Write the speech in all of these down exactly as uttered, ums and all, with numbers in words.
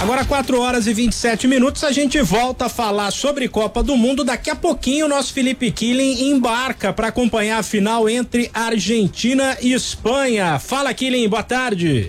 Agora quatro horas e vinte e sete minutos, a gente volta a falar sobre Copa do Mundo. Daqui a pouquinho o nosso Felipe Killing embarca para acompanhar a final entre Argentina e Espanha. Fala, Killing, boa tarde.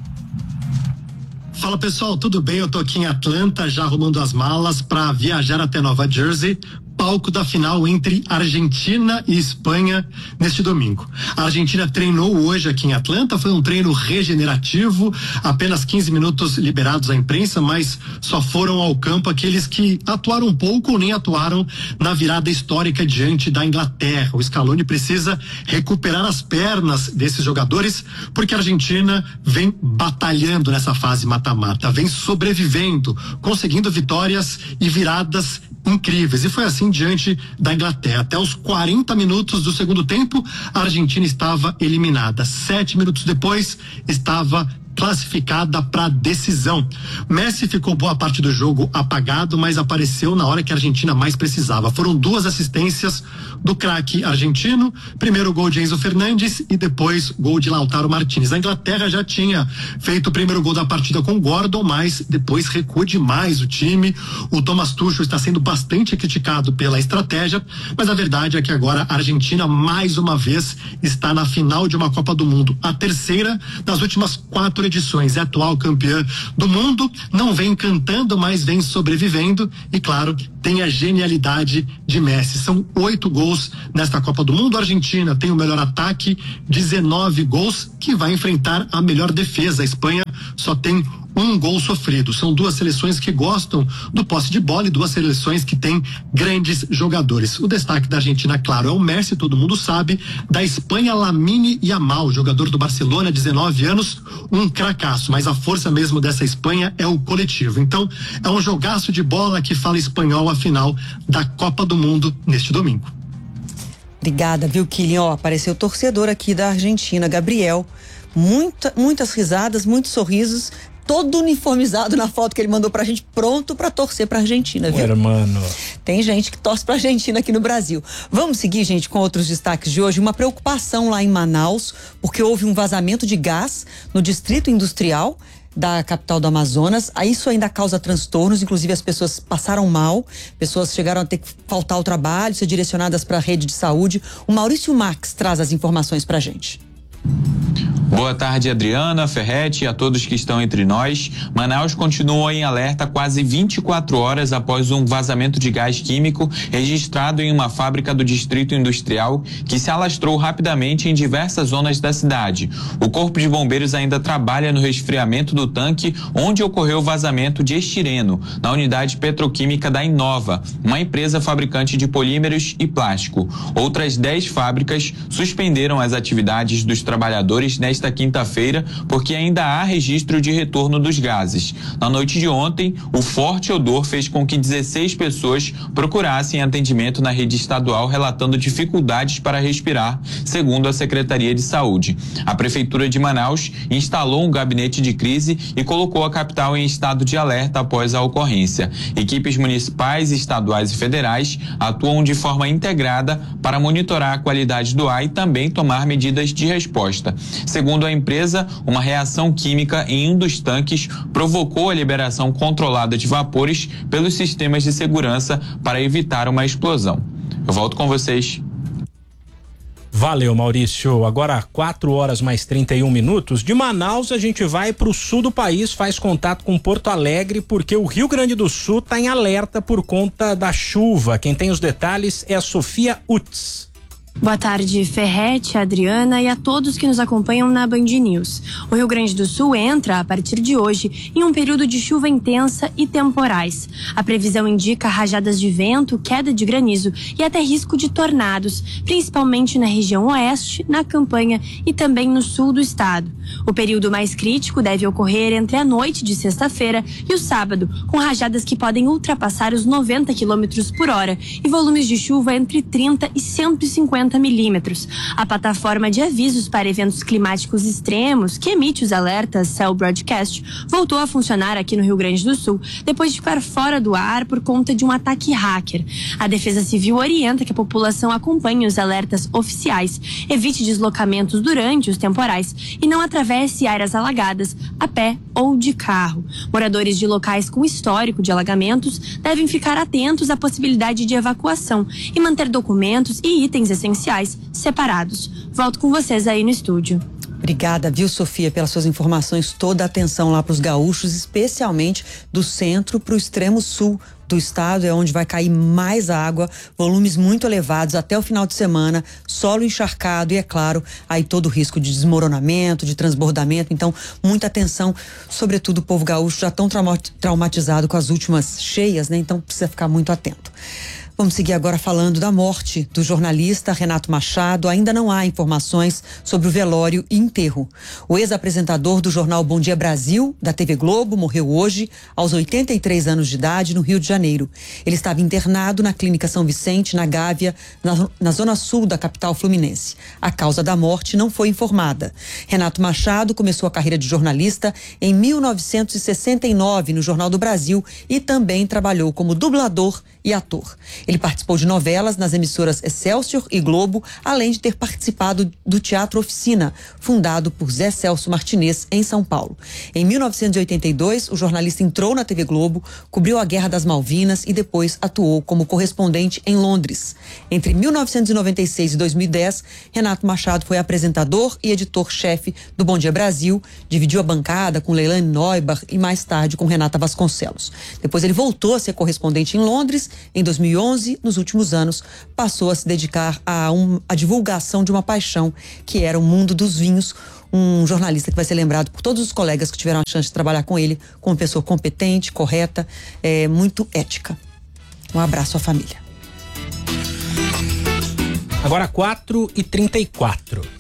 Fala, pessoal, tudo bem? Eu tô aqui em Atlanta já arrumando as malas para viajar até Nova Jersey, palco da final entre Argentina e Espanha neste domingo. A Argentina treinou hoje aqui em Atlanta, foi um treino regenerativo, apenas quinze minutos liberados à imprensa, mas só foram ao campo aqueles que atuaram um pouco ou nem atuaram na virada histórica diante da Inglaterra. O Scaloni precisa recuperar as pernas desses jogadores, porque a Argentina vem batalhando nessa fase mata-mata, vem sobrevivendo, conseguindo vitórias e viradas incríveis, e foi assim diante da Inglaterra. Até os quarenta minutos do segundo tempo, a Argentina estava eliminada. Sete minutos depois, estava classificada para decisão. Messi ficou boa parte do jogo apagado, mas apareceu na hora que a Argentina mais precisava. Foram duas assistências do craque argentino, primeiro gol de Enzo Fernandes e depois gol de Lautaro Martinez. A Inglaterra já tinha feito o primeiro gol da partida com Gordon, mas depois recuou demais o time. O Thomas Tuchel está sendo bastante criticado pela estratégia, mas a verdade é que agora a Argentina mais uma vez está na final de uma Copa do Mundo, a terceira das últimas quatro edições, é atual campeã do mundo, não vem cantando, mas vem sobrevivendo, e claro, tem a genialidade de Messi. São oito gols nesta Copa do Mundo. A Argentina tem o melhor ataque, dezenove gols, que vai enfrentar a melhor defesa. A Espanha só tem um gol sofrido. São duas seleções que gostam do posse de bola e duas seleções que têm grandes jogadores. O destaque da Argentina, claro, é o Messi, todo mundo sabe. Da Espanha, Lamine Yamal, jogador do Barcelona, dezenove anos, um cracaço, mas a força mesmo dessa Espanha é o coletivo. Então, é um jogaço de bola que fala espanhol a final da Copa do Mundo neste domingo. Obrigada, viu, Killing? Ó, apareceu o torcedor aqui da Argentina, Gabriel. Muita, muitas risadas, muitos sorrisos, todo uniformizado na foto que ele mandou pra gente, pronto pra torcer pra Argentina, viu? Hermano. Tem gente que torce pra Argentina aqui no Brasil. Vamos seguir, gente, com outros destaques de hoje. Uma preocupação lá em Manaus, porque houve um vazamento de gás no distrito industrial da capital do Amazonas. Isso ainda causa transtornos, inclusive as pessoas passaram mal, pessoas chegaram a ter que faltar ao trabalho, ser direcionadas para a rede de saúde. O Maurício Max traz as informações pra gente. Boa tarde, Adriana, Ferretti e a todos que estão entre nós. Manaus continua em alerta quase vinte e quatro horas após um vazamento de gás químico registrado em uma fábrica do distrito industrial que se alastrou rapidamente em diversas zonas da cidade. O Corpo de Bombeiros ainda trabalha no resfriamento do tanque onde ocorreu o vazamento de estireno, na unidade petroquímica da Inova, uma empresa fabricante de polímeros e plástico. Outras dez fábricas suspenderam as atividades dos trabalhadores nesta Nesta quinta-feira, porque ainda há registro de retorno dos gases. Na noite de ontem, o forte odor fez com que dezesseis pessoas procurassem atendimento na rede estadual, relatando dificuldades para respirar, segundo a Secretaria de Saúde. A Prefeitura de Manaus instalou um gabinete de crise e colocou a capital em estado de alerta após a ocorrência. Equipes municipais, estaduais e federais atuam de forma integrada para monitorar a qualidade do ar e também tomar medidas de resposta. Segundo Segundo a empresa, uma reação química em um dos tanques provocou a liberação controlada de vapores pelos sistemas de segurança para evitar uma explosão. Eu volto com vocês. Valeu, Maurício. Agora quatro horas mais trinta e um minutos. De Manaus a gente vai para o sul do país, faz contato com Porto Alegre, porque o Rio Grande do Sul está em alerta por conta da chuva. Quem tem os detalhes é a Sofia Utz. Boa tarde, Ferretti, Adriana e a todos que nos acompanham na Band News. O Rio Grande do Sul entra, a partir de hoje, em um período de chuva intensa e temporais. A previsão indica rajadas de vento, queda de granizo e até risco de tornados, principalmente na região oeste, na campanha e também no sul do estado. O período mais crítico deve ocorrer entre a noite de sexta-feira e o sábado, com rajadas que podem ultrapassar os noventa quilômetros por hora e volumes de chuva entre trinta e cento e cinquenta sessenta milímetros. A plataforma de avisos para eventos climáticos extremos, que emite os alertas Cell Broadcast, voltou a funcionar aqui no Rio Grande do Sul, depois de ficar fora do ar por conta de um ataque hacker. A Defesa Civil orienta que a população acompanhe os alertas oficiais, evite deslocamentos durante os temporais e não atravesse áreas alagadas a pé ou de carro. Moradores de locais com histórico de alagamentos devem ficar atentos à possibilidade de evacuação e manter documentos e itens essenciais separados. Volto com vocês aí no estúdio. Obrigada, viu, Sofia, pelas suas informações. Toda a atenção lá para os gaúchos, especialmente do centro para o extremo sul do estado, é onde vai cair mais água, volumes muito elevados até o final de semana, solo encharcado e, é claro, aí todo o risco de desmoronamento, de transbordamento. Então, muita atenção, sobretudo o povo gaúcho já tão traumatizado com as últimas cheias, né? Então, precisa ficar muito atento. Vamos seguir agora falando da morte do jornalista Renato Machado. Ainda não há informações sobre o velório e enterro. O ex-apresentador do jornal Bom Dia Brasil, da T V Globo, morreu hoje, aos oitenta e três anos de idade, no Rio de Janeiro. Ele estava internado na Clínica São Vicente, na Gávea, na, na zona sul da capital fluminense. A causa da morte não foi informada. Renato Machado começou a carreira de jornalista em mil novecentos e sessenta e nove no Jornal do Brasil e também trabalhou como dublador e ator. Ele participou de novelas nas emissoras Excelsior e Globo, além de ter participado do Teatro Oficina, fundado por Zé Celso Martinez, em São Paulo. Em mil novecentos e oitenta e dois, o jornalista entrou na T V Globo, cobriu a Guerra das Malvinas e depois atuou como correspondente em Londres. Entre mil novecentos e noventa e seis e dois mil e dez, Renato Machado foi apresentador e editor-chefe do Bom Dia Brasil, dividiu a bancada com Leilani Neubach e mais tarde com Renata Vasconcelos. Depois ele voltou a ser correspondente em Londres. Em dois mil e onze, nos últimos anos, passou a se dedicar a um, a divulgação de uma paixão, que era o mundo dos vinhos. Um jornalista que vai ser lembrado por todos os colegas que tiveram a chance de trabalhar com ele, como pessoa competente, correta, é, muito ética. Um abraço à família. Agora quatro e trinta e quatro.